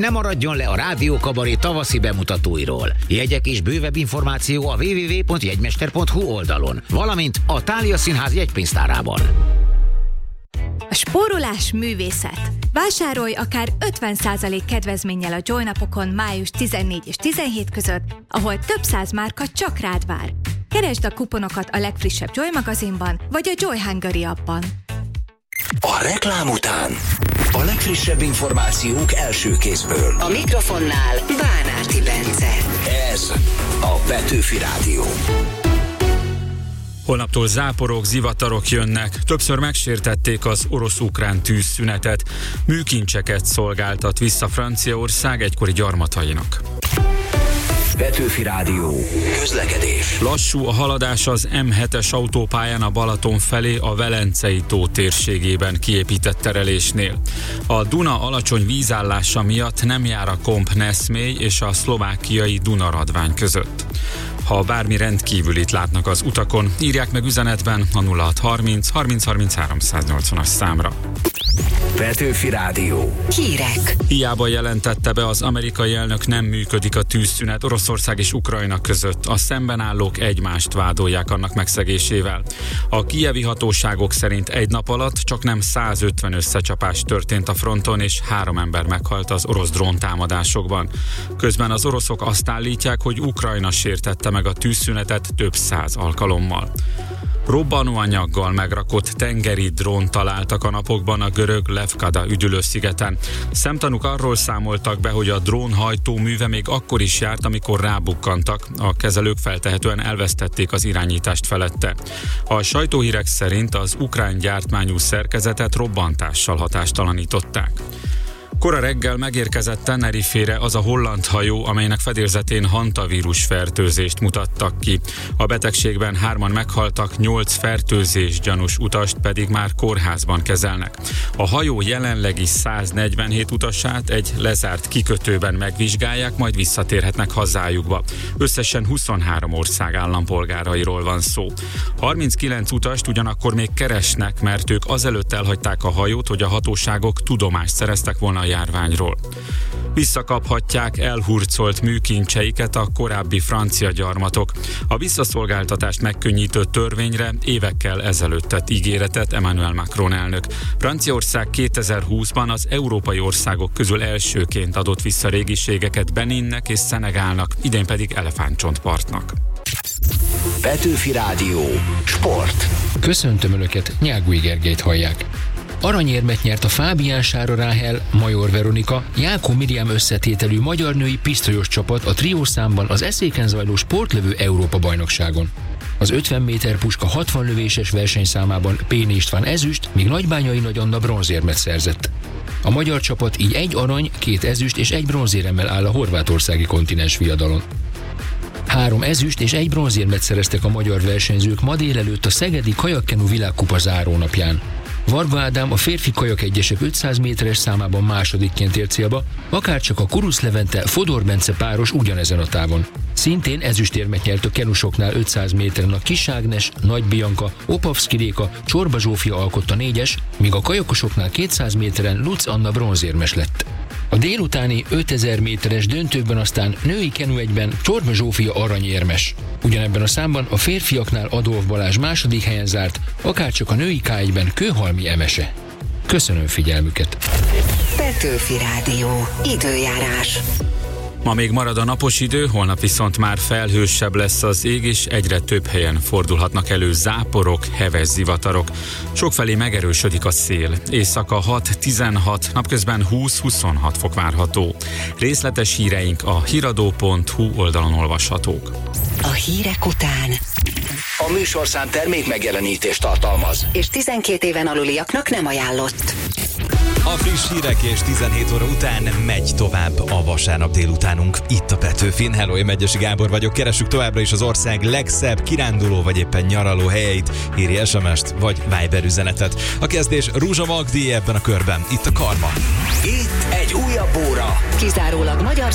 Ne maradjon le a Rádió Kabaré tavaszi bemutatóiról. Jegyek és bővebb információ a www.jegymester.hu oldalon, valamint a Thália Színház jegypénztárában. A spórolás művészet. Vásárolj akár 50% kedvezménnyel a Joy napokon május 14 és 17 között, ahol több száz márka csak rád vár. Keresd a kuponokat a legfrissebb Joy magazinban, vagy a Joy Hungary appban. A reklám után a legfrissebb információk első kézből. A mikrofonnál Bánárti Bence. Ez a Petőfi Rádió. Holnaptól záporok, zivatarok jönnek. Többször megsértették az orosz-ukrán tűzszünetet. Műkincseket szolgáltat vissza Franciaország egykori gyarmatainak. Petőfi Rádió. Közlekedés. Lassú a haladás az M7-es autópályán a Balaton felé a Velencei tó térségében kiépített terelésnél. A Duna alacsony vízállása miatt nem jár a Komp-Neszmély és a szlovákiai Dunaradvány között. Ha bármi rendkívülit látnak az utakon, írják meg üzenetben a 0630 30 33 180-as számra. Petőfi Rádió. Hírek. Hiába jelentette be az amerikai elnök, nem működik a tűzszünet Oroszország és Ukrajna között. A szemben állók egymást vádolják annak megszegésével. A kijevi hatóságok szerint egy nap alatt csaknem 150 összecsapás történt a fronton, és 3 ember meghalt az orosz dróntámadásokban. Közben az oroszok azt állítják, hogy Ukrajna sértette meg a tűzszünetet több 100 alkalommal. Robbanóanyaggal megrakott tengeri drón találtak a napokban a görög Lefkada üdülőszigeten. Szemtanúk arról számoltak be, hogy a drón hajtóműve még akkor is járt, amikor rábukkantak. A kezelők feltehetően elvesztették az irányítást felette. A sajtóhírek szerint az ukrán gyártmányú szerkezetet robbantással hatástalanították. Kora reggel megérkezett Tenerifére az a holland hajó, amelynek fedélzetén hantavírus fertőzést mutattak ki. A betegségben 3-an meghaltak, 8 fertőzés gyanús utast pedig már kórházban kezelnek. A hajó jelenlegi 147 utasát egy lezárt kikötőben megvizsgálják, majd visszatérhetnek hazájukba. Összesen 23 ország állampolgárairól van szó. 39 utast ugyanakkor még keresnek, mert ők azelőtt elhagyták a hajót, hogy a hatóságok tudomást szereztek volna a járványról. Visszakaphatják elhurcolt műkincseiket a korábbi francia gyarmatok. A visszaszolgáltatást megkönnyítő törvényre évekkel ezelőtt tett ígéretet Emmanuel Macron elnök. Franciaország 2020-ban az európai országok közül elsőként adott vissza régiségeket Beninnek és Szenegálnak, idén pedig Elefántcsontpartnak. Petőfi Rádió. Sport. Köszöntöm Önöket, Nyágúj Gergelyt hallják. Aranyérmet nyert a Fábián Sára Ráhel, Major Veronika, Jákó Miriam összetételű magyar női pisztolyos csapat a triószámban az Eszéken zajló sportlövő Európa-bajnokságon. Az 50 méter puska 60 lövéses versenyszámában Péni István ezüst, míg Nagybányai Nagy Anna bronzérmet szerzett. A magyar csapat így 1 arany, 2 ezüst és 1 bronzéremmel áll a horvátországi kontinens viadalon. 3 ezüst és 1 bronzérmet szereztek a magyar versenyzők ma délelőtt a szegedi kajakkenu világkupa zárónapján. Varga Ádám a férfi kajak egyesek 500 méteres számában másodikként ért célba, akárcsak a Kurusz Levente Fodor Bence páros ugyanezen a távon. Szintén ezüstérmet nyert a kenusoknál 500 méteren a Kis Ágnes, Nagy Bianka, Opavszki Réka, Csorba Zsófia alkotta 4-es, míg a kajokosoknál 200 méteren Lutz Anna bronzérmes lett. A délutáni 5000 méteres döntőkben aztán női kenuegyben Csorba Zsófia aranyérmes. Ugyanebben a számban a férfiaknál Adolf Balázs második helyen zárt, akárcsak a női K1-ben Kőhalmi Emese. Köszönöm figyelmüket! Petőfi Rádió. Időjárás. Ma még marad a napos idő, holnap viszont már felhősebb lesz az ég, és egyre több helyen fordulhatnak elő záporok, heves zivatarok. Sokfelé megerősödik a szél. Éjszaka 6-16, napközben 20-26 fok várható. Részletes híreink a hiradó.hu oldalon olvashatók. A hírek után A műsorszám termék megjelenítést tartalmaz. és 12 éven aluliaknak nem ajánlott. A friss hírek és 17 óra után megy tovább a vasárnap délutánunk itt a Petőfin. Hello, én Megyesi Gábor vagyok. Keressük továbbra is az ország legszebb kiránduló vagy éppen nyaraló helyeit. Írj SMS-t vagy Viber üzenetet. A kezdés Rúzsa Magdi ebben a körben. Itt a Karma. Itt egy újabb óra. Kizárólag magyar